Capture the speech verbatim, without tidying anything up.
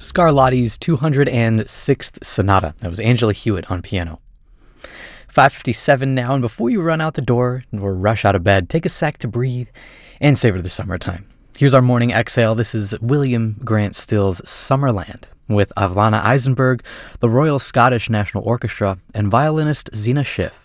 Scarlatti's two hundred sixth Sonata. That was Angela Hewitt on piano. five fifty-seven now, and before you run out the door or rush out of bed, take a sec to breathe and savor the summertime. Here's our morning exhale. This is William Grant Still's Summerland with Avalana Eisenberg, the Royal Scottish National Orchestra, and violinist Zena Schiff.